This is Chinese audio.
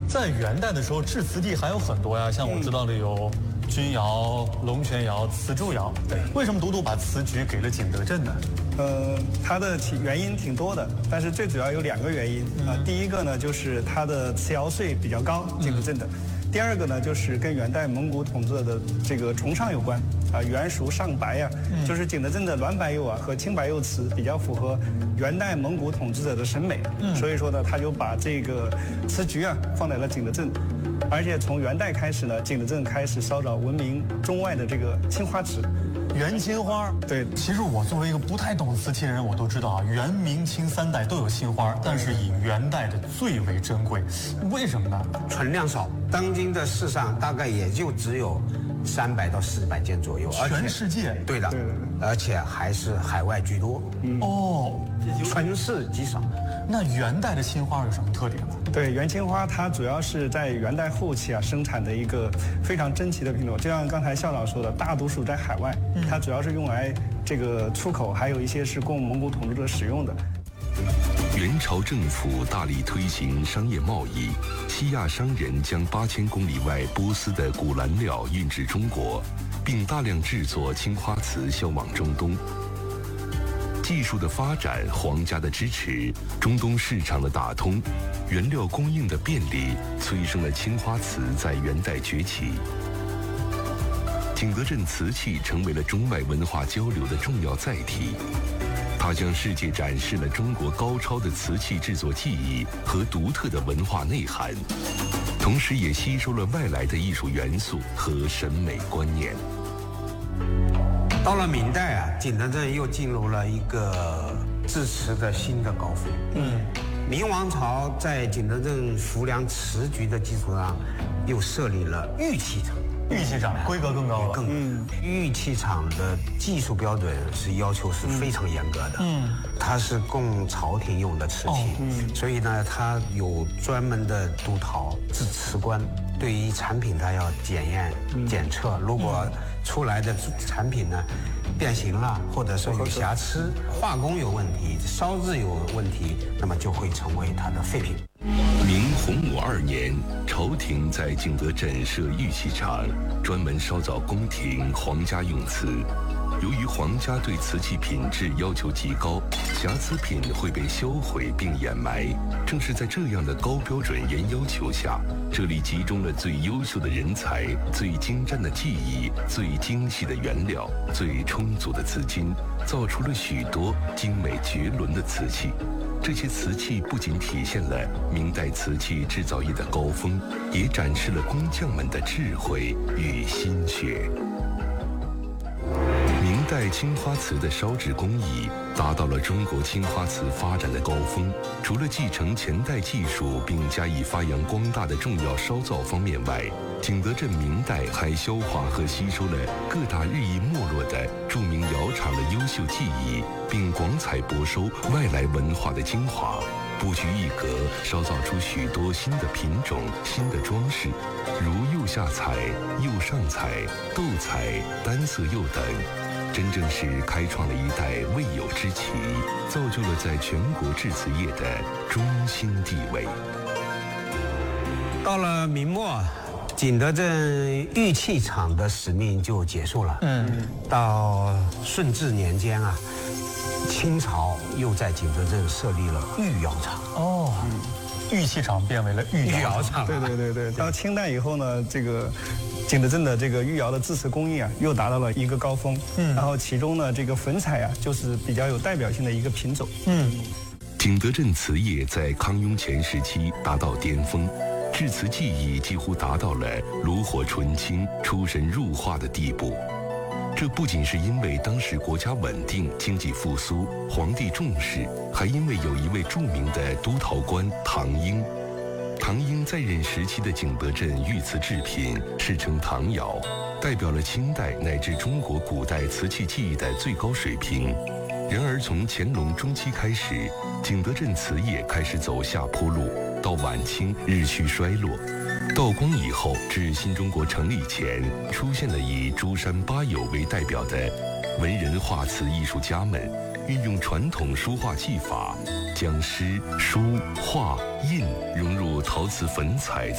在元代的时候，制瓷地还有很多呀，像我知道的有钧窑、龙泉窑、瓷铸窑。 对， 为什么独独把瓷局给了景德镇呢？ 它的原因挺多的，但是最主要有2个原因啊。第一个呢，就是它的瓷窑税比较高，景德镇的。第二个呢，就是跟元代蒙古统治的这个崇尚有关啊，元熟上白呀，就是景德镇的软白釉啊和青白釉瓷比较符合元代蒙古统治者的审美，所以说呢，他就把这个瓷局啊放在了景德镇，而且从元代开始呢，景德镇开始烧造闻名中外的这个青花瓷。 元青花， 对， 其实我作为一个不太懂瓷器的人，我都知道啊，元明清3代都有青花，但是以元代的最为珍贵，为什么呢？ 存量少，当今的世上大概也就只有300到400件左右， 全世界？ 对的，而且还是海外居多。 哦， 存世极少。 那元代的青花有什么特点呢？ 对，元青花它主要是在元代后期啊生产的一个非常珍奇的品种，就像刚才校长说的，大多数在海外，它主要是用来这个出口，还有一些是供蒙古统治者使用的。 元朝政府大力推行商业贸易，西亚商人将8000公里外波斯的古蓝料运至中国，并大量制作青花瓷销往中东。技术的发展，皇家的支持，中东市场的打通，原料供应的便利，催生了青花瓷在元代崛起。景德镇瓷器成为了中外文化交流的重要载体，它向世界展示了中国高超的瓷器制作技艺和独特的文化内涵，同时也吸收了外来的艺术元素和审美观念。 到了明代啊，景德镇又进入了一个制瓷的新的高峰。明王朝在景德镇浮梁瓷局的基础上，又设立了玉器厂。 玉器厂规格更高了。 玉器厂的技术标准要求是非常严格的。它是供朝廷用的瓷器，所以呢，它有专门的督陶制瓷官，对于产品它要检验检测，如果出来的产品呢变形了，或者说有瑕疵，化工有问题，烧制有问题，那么就会成为它的废品。 明洪武2年，朝廷在景德镇设玉器厂，专门烧造宫廷皇家用瓷。由于皇家对瓷器品质要求极高，瑕疵品会被销毁并掩埋。正是在这样的高标准严要求下，这里集中了最优秀的人才、最精湛的技艺、最精细的原料、最充足的资金，造出了许多精美绝伦的瓷器。这些瓷器不仅体现了明代瓷器制造业的高峰，也展示了工匠们的智慧与心血。明代青花瓷的烧制工艺达到了中国青花瓷发展的高峰。除了继承前代技术并加以发扬光大的重要烧造方面外，景德镇明代还消化和吸收了各大日益没落的著名窑厂的优秀技艺，并广采博收外来文化的精华，不拘一格，烧造出许多新的品种、新的装饰，如釉下彩、釉上彩、斗彩、单色釉等，真正是开创了一代未有之奇，造就了在全国制瓷业的中心地位。 到了明末，景德镇玉器厂的使命就结束了。到顺治年间啊，清朝又在景德镇设立了御窑厂。 玉器厂变为了御窑厂。 对。到清代以后呢，这个景德镇的这个御窑的制瓷工艺啊，又达到了一个高峰。然后其中呢，这个粉彩啊，就是比较有代表性的一个品种。 景德镇瓷业在康雍乾时期达到巅峰，制瓷技艺几乎达到了炉火纯青、出神入化的地步。这不仅是因为当时国家稳定、经济复苏、皇帝重视，还因为有一位著名的督陶官唐英。唐英在任时期的景德镇玉瓷制品世称唐窑，代表了清代乃至中国古代瓷器技艺的最高水平。然而从乾隆中期开始，景德镇瓷业开始走下坡路，到晚清日趋衰落。道光以后至新中国成立前，出现了以诸山八友为代表的文人画瓷艺术家们，运用传统书画技法，将诗、书、画、印融入陶瓷粉彩